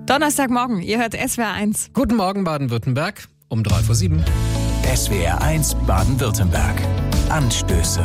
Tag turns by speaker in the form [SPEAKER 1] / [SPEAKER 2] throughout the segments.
[SPEAKER 1] Donnerstagmorgen, ihr hört SWR 1.
[SPEAKER 2] Guten Morgen Baden-Württemberg, um 3:07 Uhr.
[SPEAKER 3] SWR 1 Baden-Württemberg. Anstöße.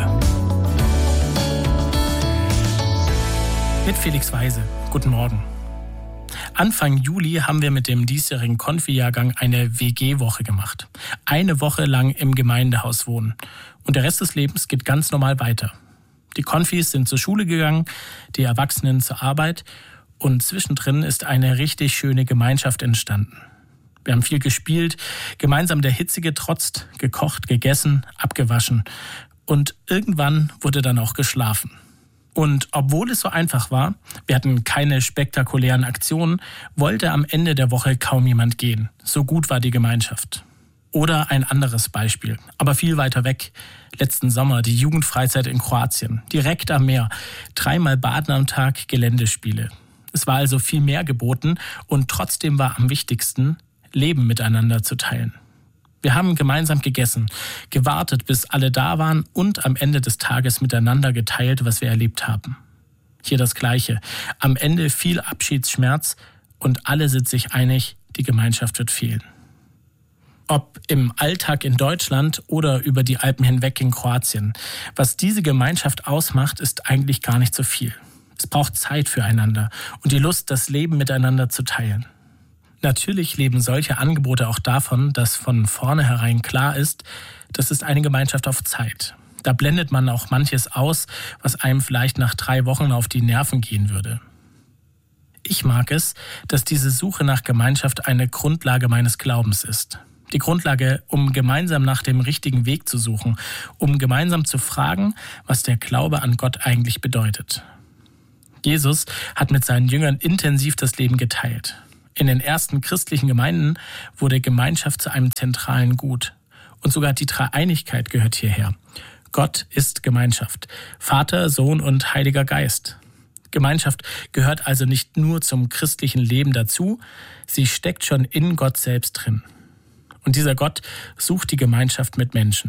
[SPEAKER 4] Mit Felix Weise. Guten Morgen. Anfang Juli haben wir mit dem diesjährigen Konfi-Jahrgang eine WG-Woche gemacht. Eine Woche lang im Gemeindehaus wohnen. Und der Rest des Lebens geht ganz normal weiter. Die Konfis sind zur Schule gegangen, die Erwachsenen zur Arbeit. Und zwischendrin ist eine richtig schöne Gemeinschaft entstanden. Wir haben viel gespielt, gemeinsam der Hitze getrotzt, gekocht, gegessen, abgewaschen. Und irgendwann wurde dann auch geschlafen. Und obwohl es so einfach war, wir hatten keine spektakulären Aktionen, wollte am Ende der Woche kaum jemand gehen. So gut war die Gemeinschaft. Oder ein anderes Beispiel, aber viel weiter weg. Letzten Sommer die Jugendfreizeit in Kroatien, direkt am Meer. 3-mal Baden am Tag, Geländespiele. Es war also viel mehr geboten und trotzdem war am wichtigsten, Leben miteinander zu teilen. Wir haben gemeinsam gegessen, gewartet, bis alle da waren und am Ende des Tages miteinander geteilt, was wir erlebt haben. Hier das Gleiche. Am Ende viel Abschiedsschmerz und alle sind sich einig, die Gemeinschaft wird fehlen. Ob im Alltag in Deutschland oder über die Alpen hinweg in Kroatien. Was diese Gemeinschaft ausmacht, ist eigentlich gar nicht so viel. Es braucht Zeit füreinander und die Lust, das Leben miteinander zu teilen. Natürlich leben solche Angebote auch davon, dass von vornherein klar ist, das ist eine Gemeinschaft auf Zeit. Da blendet man auch manches aus, was einem vielleicht nach 3 Wochen auf die Nerven gehen würde. Ich mag es, dass diese Suche nach Gemeinschaft eine Grundlage meines Glaubens ist. Die Grundlage, um gemeinsam nach dem richtigen Weg zu suchen, um gemeinsam zu fragen, was der Glaube an Gott eigentlich bedeutet. Jesus hat mit seinen Jüngern intensiv das Leben geteilt. In den ersten christlichen Gemeinden wurde Gemeinschaft zu einem zentralen Gut. Und sogar die Dreieinigkeit gehört hierher. Gott ist Gemeinschaft. Vater, Sohn und Heiliger Geist. Gemeinschaft gehört also nicht nur zum christlichen Leben dazu, sie steckt schon in Gott selbst drin. Und dieser Gott sucht die Gemeinschaft mit Menschen.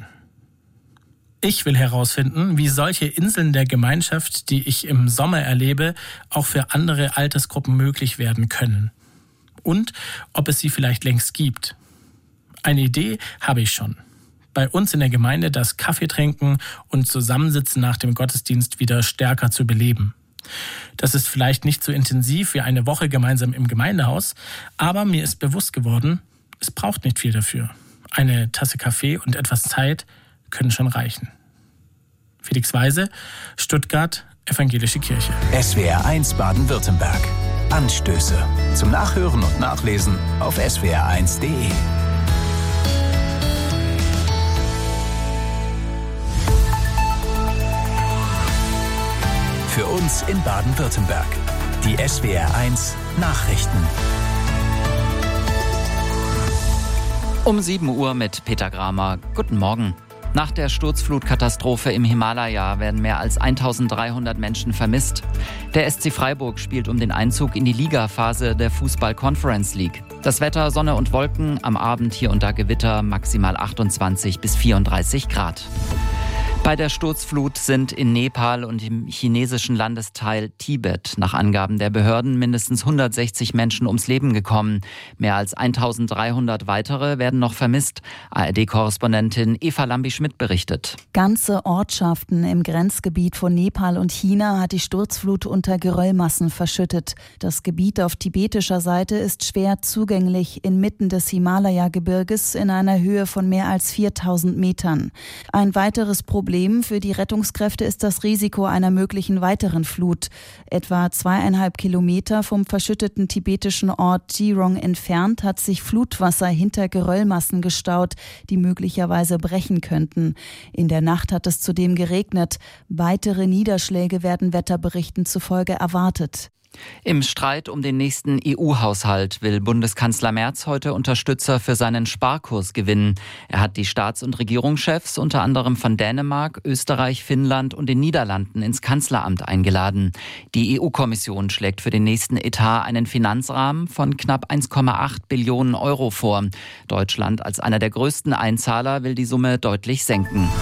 [SPEAKER 4] Ich will herausfinden, wie solche Inseln der Gemeinschaft, die ich im Sommer erlebe, auch für andere Altersgruppen möglich werden können. Und ob es sie vielleicht längst gibt. Eine Idee habe ich schon. Bei uns in der Gemeinde das Kaffee trinken und Zusammensitzen nach dem Gottesdienst wieder stärker zu beleben. Das ist vielleicht nicht so intensiv wie eine Woche gemeinsam im Gemeindehaus, aber mir ist bewusst geworden, es braucht nicht viel dafür. Eine Tasse Kaffee und etwas Zeit können schon reichen. Felix Weise, Stuttgart, Evangelische Kirche.
[SPEAKER 3] SWR 1 Baden-Württemberg. Anstöße. Zum Nachhören und Nachlesen auf swr1.de. Für uns in Baden-Württemberg. Die SWR 1 Nachrichten.
[SPEAKER 5] Um 7 Uhr mit Peter Gramer. Guten Morgen. Nach der Sturzflutkatastrophe im Himalaya werden mehr als 1300 Menschen vermisst. Der SC Freiburg spielt um den Einzug in die Ligaphase der Fußball-Conference League. Das Wetter, Sonne und Wolken, am Abend hier und da Gewitter, maximal 28 bis 34 Grad. Bei der Sturzflut sind in Nepal und im chinesischen Landesteil Tibet nach Angaben der Behörden mindestens 160 Menschen ums Leben gekommen. Mehr als 1300 weitere werden noch vermisst. ARD-Korrespondentin Eva Lambi-Schmidt berichtet.
[SPEAKER 6] Ganze Ortschaften im Grenzgebiet von Nepal und China hat die Sturzflut unter Geröllmassen verschüttet. Das Gebiet auf tibetischer Seite ist schwer zugänglich inmitten des Himalaya-Gebirges in einer Höhe von mehr als 4000 Metern. Ein weiteres Problem für die Rettungskräfte ist das Risiko einer möglichen weiteren Flut. Etwa 2,5 Kilometer vom verschütteten tibetischen Ort Jirong entfernt hat sich Flutwasser hinter Geröllmassen gestaut, die möglicherweise brechen könnten. In der Nacht hat es zudem geregnet. Weitere Niederschläge werden Wetterberichten zufolge erwartet.
[SPEAKER 5] Im Streit um den nächsten EU-Haushalt will Bundeskanzler Merz heute Unterstützer für seinen Sparkurs gewinnen. Er hat die Staats- und Regierungschefs unter anderem von Dänemark, Österreich, Finnland und den Niederlanden ins Kanzleramt eingeladen. Die EU-Kommission schlägt für den nächsten Etat einen Finanzrahmen von knapp 1,8 Billionen Euro vor. Deutschland als einer der größten Einzahler will die Summe deutlich senken.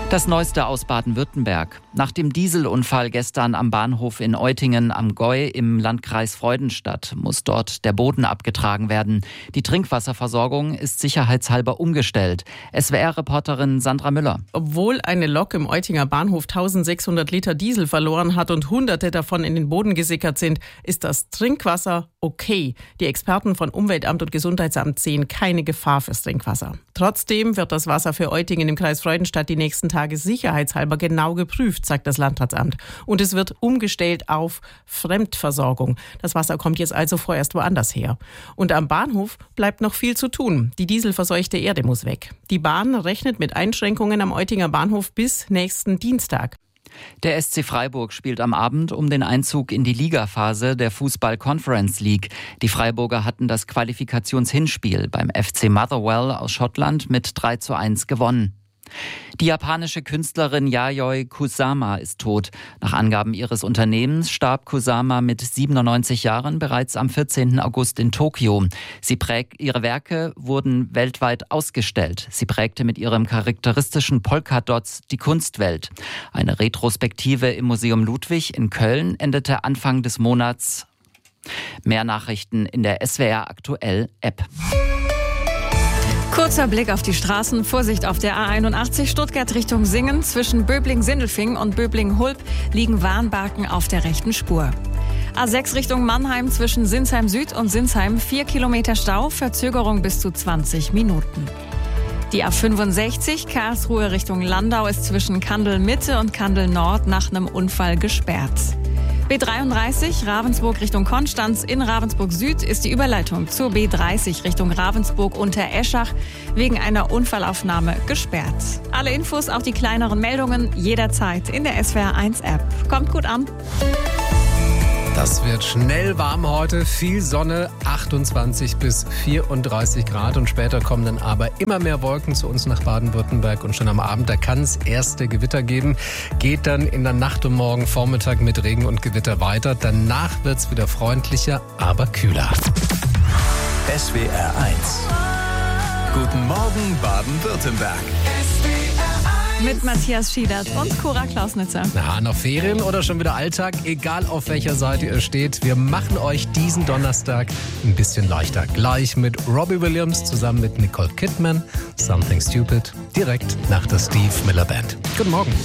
[SPEAKER 5] Das Neueste aus Baden-Württemberg. Nach dem Dieselunfall gestern am Bahnhof in Eutingen am Gäu im Landkreis Freudenstadt muss dort der Boden abgetragen werden. Die Trinkwasserversorgung ist sicherheitshalber umgestellt. SWR-Reporterin Sandra Müller.
[SPEAKER 7] Obwohl eine Lok im Eutinger Bahnhof 1600 Liter Diesel verloren hat und Hunderte davon in den Boden gesickert sind, ist das Trinkwasser okay. Die Experten von Umweltamt und Gesundheitsamt sehen keine Gefahr fürs Trinkwasser. Trotzdem wird das Wasser für Eutingen im Kreis Freudenstadt die nächsten Tage sicherheitshalber genau geprüft, sagt das Landratsamt. Und es wird umgestellt auf Fremdversorgung. Das Wasser kommt jetzt also vorerst woanders her. Und am Bahnhof bleibt noch viel zu tun. Die dieselverseuchte Erde muss weg. Die Bahn rechnet mit Einschränkungen am Eutinger Bahnhof bis nächsten Dienstag.
[SPEAKER 5] Der SC Freiburg spielt am Abend um den Einzug in die Ligaphase der Fußball-Conference League. Die Freiburger hatten das Qualifikationshinspiel beim FC Motherwell aus Schottland mit 3:1 gewonnen. Die japanische Künstlerin Yayoi Kusama ist tot. Nach Angaben ihres Unternehmens starb Kusama mit 97 Jahren bereits am 14. August in Tokio. Ihre Werke wurden weltweit ausgestellt. Sie prägte mit ihrem charakteristischen Polkadots die Kunstwelt. Eine Retrospektive im Museum Ludwig in Köln endete Anfang des Monats. Mehr Nachrichten in der SWR Aktuell App.
[SPEAKER 1] Kurzer Blick auf die Straßen. Vorsicht auf der A81 Stuttgart Richtung Singen. Zwischen Böbling-Sindelfingen und Böbling-Hulb liegen Warnbalken auf der rechten Spur. A6 Richtung Mannheim zwischen Sinsheim Süd und Sinsheim 4 Kilometer Stau, Verzögerung bis zu 20 Minuten. Die A65 Karlsruhe Richtung Landau ist zwischen Kandel Mitte und Kandel Nord nach einem Unfall gesperrt. B33 Ravensburg Richtung Konstanz in Ravensburg Süd ist die Überleitung zur B30 Richtung Ravensburg unter Eschach wegen einer Unfallaufnahme gesperrt. Alle Infos, auch die kleineren Meldungen, jederzeit in der SWR1 App. Kommt gut an.
[SPEAKER 2] Das wird schnell warm heute, viel Sonne, 28 bis 34 Grad und später kommen dann aber immer mehr Wolken zu uns nach Baden-Württemberg und schon am Abend, da kann es erste Gewitter geben, geht dann in der Nacht und morgen Vormittag mit Regen und Gewitter weiter. Danach wird es wieder freundlicher, aber kühler.
[SPEAKER 3] SWR 1. Guten Morgen Baden-Württemberg.
[SPEAKER 1] Mit Matthias Schiedert und Cora Klausnitzer.
[SPEAKER 2] Na, noch Ferien oder schon wieder Alltag? Egal auf welcher Seite ihr steht, wir machen euch diesen Donnerstag ein bisschen leichter. Gleich mit Robbie Williams zusammen mit Nicole Kidman, Something Stupid, direkt nach der Steve Miller Band. Guten Morgen.